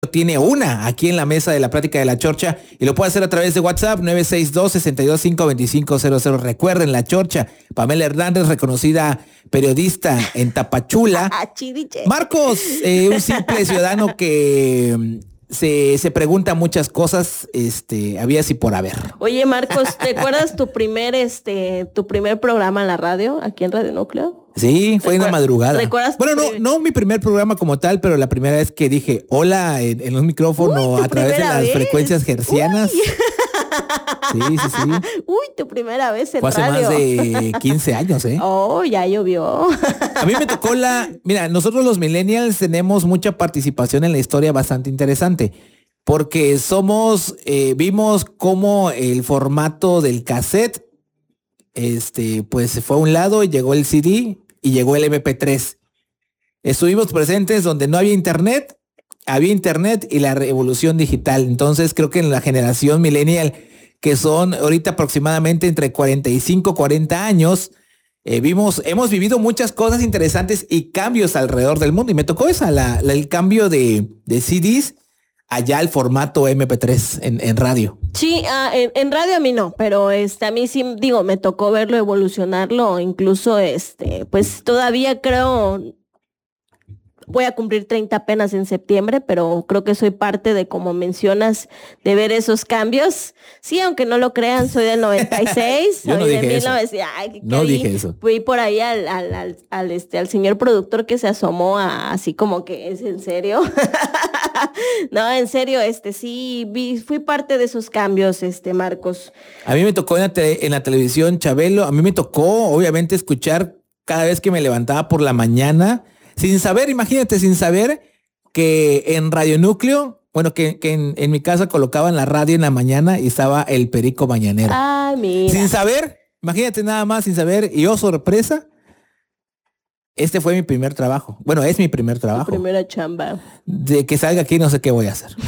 tiene una aquí en la mesa de la plática de la Chorcha y lo puede hacer a través de WhatsApp 962-625-2500. Recuerden, la Chorcha, Pamela Hernández, reconocida periodista en Tapachula. Marcos, un simple ciudadano que se pregunta muchas cosas, había así por haber. Oye, Marcos, ¿te acuerdas tu primer programa en la radio, aquí en Radio Núcleo? Sí, fue en la madrugada. ¿Recuerdas? Bueno, no mi primer programa como tal, pero la primera vez que dije hola en un micrófono a través de las frecuencias hertzianas. Sí. Uy, tu primera vez en radio. Fue hace más de 15 años, ¿eh? Oh, ya llovió. A mí me tocó mira, nosotros los millennials tenemos mucha participación en la historia bastante interesante, porque vimos cómo el formato del cassette, pues se fue a un lado y llegó el CD y llegó el MP3. Estuvimos presentes donde no había internet y la revolución digital. Entonces creo que en la generación millennial, que son ahorita aproximadamente entre 45 y 40 años, hemos vivido muchas cosas interesantes y cambios alrededor del mundo. Y me tocó el cambio de CDs allá al formato MP3 en radio. Sí, en radio a mí no, pero a mí sí, me tocó verlo evolucionarlo, incluso pues todavía creo, voy a cumplir 30 apenas en septiembre, pero creo que soy parte de, como mencionas, de ver esos cambios. Sí, aunque no lo crean, soy del 96. Yo no dije eso. No dije eso. Fui por ahí al señor productor que se asomó así como que, ¿es en serio? No, en serio, sí, fui parte de esos cambios, Marcos. A mí me tocó en la televisión, Chabelo, a mí me tocó, obviamente, escuchar cada vez que me levantaba por la mañana, sin saber que en Radio Núcleo, bueno, que en mi casa colocaban la radio en la mañana y estaba el Perico Mañanero. Ah, mira. Sin saber, imagínate nada más, sin saber, y sorpresa, este fue mi primer trabajo. Bueno, es mi primer trabajo. Tu primera chamba. De que salga aquí no sé qué voy a hacer.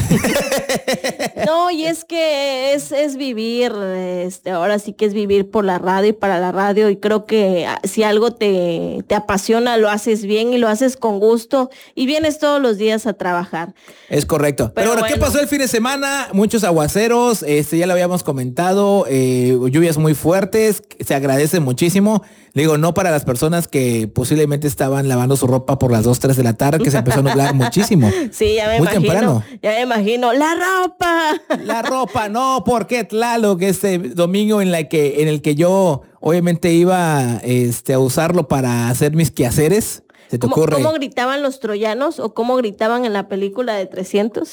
No, y es que es vivir, ahora sí que es vivir por la radio y para la radio, y creo que si algo te apasiona, lo haces bien y lo haces con gusto y vienes todos los días a trabajar. Es correcto. Pero bueno, ¿qué pasó el fin de semana? Muchos aguaceros, ya lo habíamos comentado, lluvias muy fuertes, se agradece muchísimo. Digo, no para las personas que posiblemente estaban lavando su ropa por las 2, 3 de la tarde, que se empezó a nublar muchísimo. Sí, ya me muy imagino. Temprano. Ya me imagino. ¡La ropa! La ropa, no, porque Tlaloc, domingo en el que yo obviamente iba a usarlo para hacer mis quehaceres. ¿Se te ocurre? ¿Cómo gritaban los troyanos o cómo gritaban en la película de 300?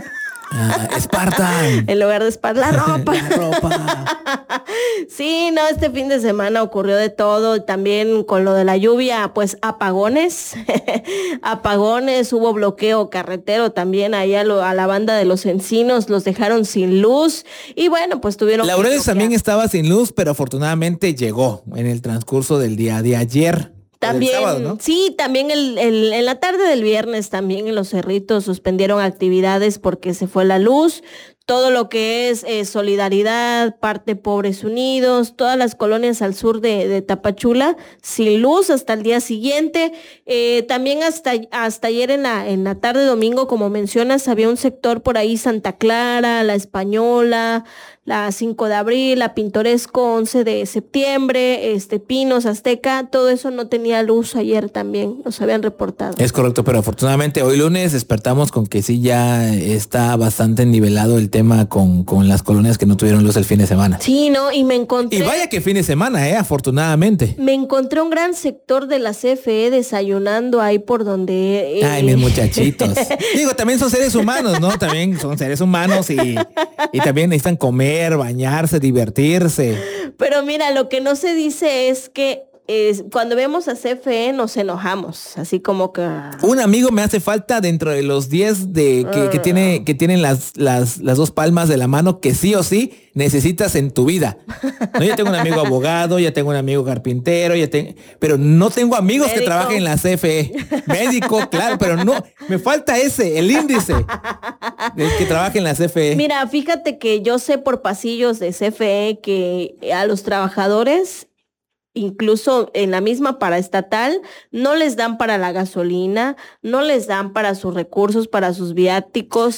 Spartan. En lugar de Spartan, la ropa. La ropa. Sí, no, este fin de semana ocurrió de todo. También con lo de la lluvia, pues apagones. Apagones, hubo bloqueo carretero también allá a la banda de Los Encinos, los dejaron sin luz. Y bueno, pues tuvieron... Laureles también estaba sin luz, pero afortunadamente llegó en el transcurso del día de ayer. También, sábado, ¿no? Sí, también en la tarde del viernes también en Los Cerritos suspendieron actividades porque se fue la luz. Todo lo que es Solidaridad, Parte Pobres Unidos, todas las colonias al sur de Tapachula, sin luz hasta el día siguiente. También hasta ayer en la tarde domingo, como mencionas, había un sector por ahí, Santa Clara, La Española, la 5 de abril, la Pintoresco, 11 de septiembre, Pinos, Azteca, todo eso no tenía luz ayer también, nos habían reportado. Es correcto, pero afortunadamente hoy lunes despertamos con que sí ya está bastante nivelado el tema con las colonias que no tuvieron luz el fin de semana. Sí, no, y me encontré... Y vaya que fin de semana, afortunadamente. Me encontré un gran sector de la CFE desayunando ahí por donde... Ay, mis muchachitos. Digo, también son seres humanos, ¿no? También son seres humanos y también necesitan comer, bañarse, divertirse. Pero mira, lo que no se dice es que cuando vemos a CFE nos enojamos, así como que... Un amigo me hace falta dentro de los 10 que tienen las 2 palmas de la mano que sí o sí necesitas en tu vida. No, ya tengo un amigo abogado, ya tengo un amigo carpintero, pero no tengo amigos médico que trabajen en la CFE. Médico, claro, pero no, me falta el índice del que trabaje en la CFE. Mira, fíjate que yo sé por pasillos de CFE que a los trabajadores incluso en la misma paraestatal, no les dan para la gasolina, no les dan para sus recursos, para sus viáticos.